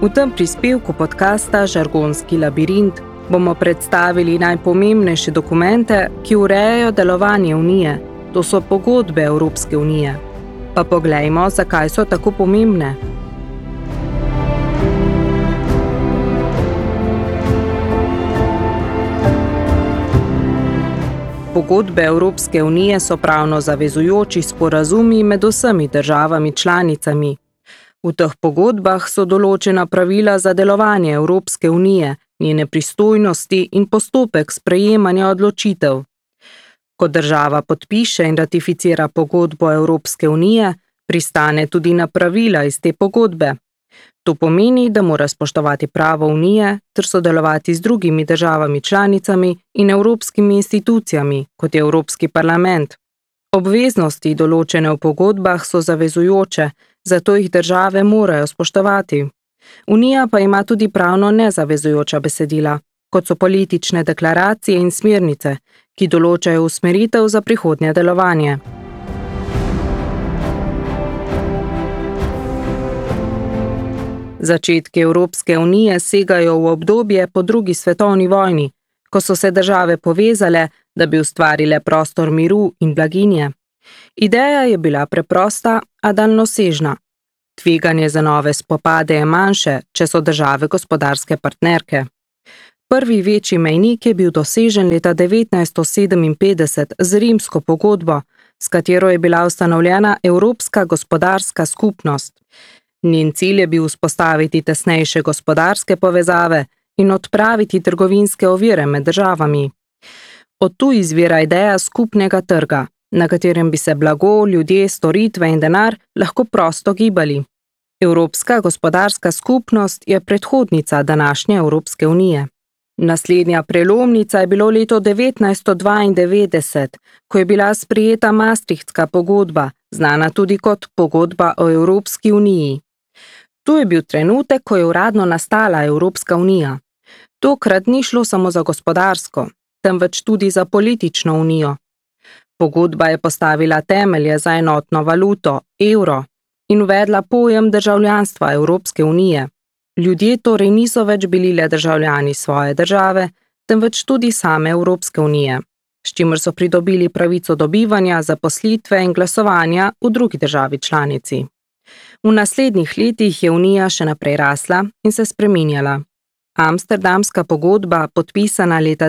V tem prispevku podcasta Žargonski labirint bomo predstavili najpomembnejše dokumente, ki urejajo delovanje Unije. To so pogodbe Evropske unije. Pa poglejmo, zakaj so tako pomembne. Pogodbe Evropske unije so pravno zavezujoči sporazumi med vsemi državami članicami. V teh pogodbah so določena pravila za delovanje Evropske unije, njene pristojnosti in postopek sprejemanja odločitev. Ko država podpiše in ratificira pogodbo Evropske unije, pristane tudi na pravila iz te pogodbe. To pomeni, da mora spoštovati pravo Unije ter sodelovati z drugimi državami članicami in evropskimi institucijami, kot je Evropski parlament. Obveznosti, določene v pogodbah, so zavezujoče, zato jih države morajo spoštovati. Unija pa ima tudi pravno nezavezujoča besedila, kot so politične deklaracije in smernice, ki določajo usmeritev za prihodnje delovanje. Začetki Evropske unije segajo v obdobje po drugi svetovni vojni, ko so se države povezale, da bi ustvarile prostor miru in blaginje. Ideja je bila preprosta, a daljnosežna. Tveganje za nove spopade je manjše, če so države gospodarske partnerke. Prvi večji mejnik je bil dosežen leta 1957 z Rimsko pogodbo, s katero je bila ustanovljena Evropska gospodarska skupnost. Njen cilj je bil vzpostaviti tesnejše gospodarske povezave in odpraviti trgovinske ovire med državami. Od tu izvira ideja skupnega trga, na katerem bi se blago, ljudje, storitve in denar lahko prosto gibali. Evropska gospodarska skupnost je predhodnica današnje Evropske unije. Naslednja prelomnica je bilo leto 1992, ko je bila sprejeta Maastrichtska pogodba, znana tudi kot pogodba o Evropski uniji. To je bil trenutek, ko je uradno nastala Evropska unija. Tokrat ni šlo samo za gospodarsko, temveč tudi za politično unijo. Pogodba je postavila temelje za enotno valuto, evro, in uvedla pojem državljanstva Evropske unije. Ljudje torej niso več bili le državljani svoje države, temveč tudi same Evropske unije, s čimer so pridobili pravico dobivanja, zaposlitve in glasovanja v drugi državi članici. V naslednjih letih je Unija še naprej rasla in se spreminjala. Amsterdamska pogodba, podpisana leta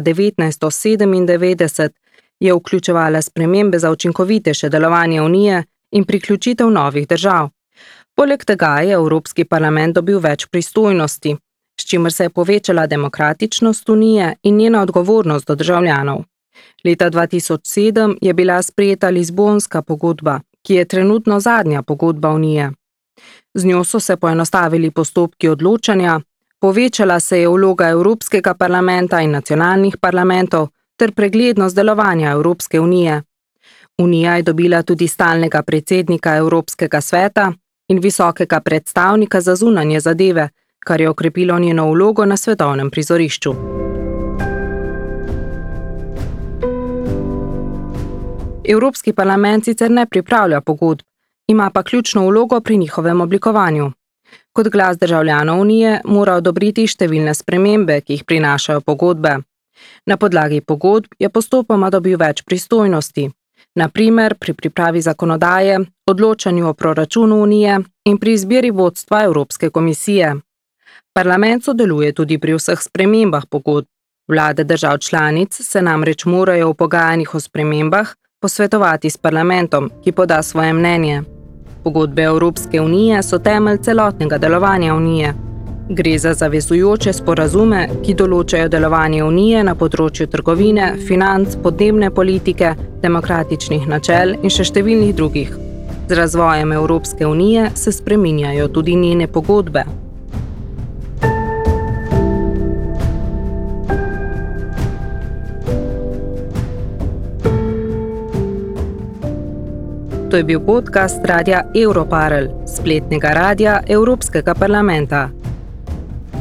1997, je vključevala spremembe za učinkovitejše delovanje Unije in priključitev novih držav. Poleg tega je Evropski parlament dobil več pristojnosti, s čimer se je povečala demokratičnost Unije in njena odgovornost do državljanov. Leta 2007 je bila sprejeta Lizbonska pogodba, ki je trenutno zadnja pogodba Unije. Z njo so se poenostavili postopki odločanja, povečala se je vloga Evropskega parlamenta in nacionalnih parlamentov ter preglednost delovanja Evropske unije. Unija je dobila tudi stalnega predsednika Evropskega sveta in visokega predstavnika za zunanje zadeve, kar je okrepilo njeno vlogo na svetovnem prizorišču. Evropski parlament sicer ne pripravlja pogodb, ima pa ključno vlogo pri njihovem oblikovanju. Kot glas državljanov Unije mora odobriti številne spremembe, ki jih prinašajo pogodbe. Na podlagi pogodb je postopoma dobil več pristojnosti, na primer pri pripravi zakonodaje, odločanju o proračunu Unije in pri izbiri vodstva Evropske komisije. Parlament sodeluje tudi pri vseh spremembah pogodb. Vlade držav članic se namreč morajo v pogajanjih o spremembah posvetovati s parlamentom, ki poda svoje mnenje. Pogodbe Evropske unije so temelj celotnega delovanja Unije. Gre za zavezujoče sporazume, ki določajo delovanje Unije na področju trgovine, financ, podnebne politike, demokratičnih načel in še številnih drugih. Z razvojem Evropske unije se spreminjajo tudi njene pogodbe. To je bil podcast radia Europarl, spletnega radia Evropskega parlamenta.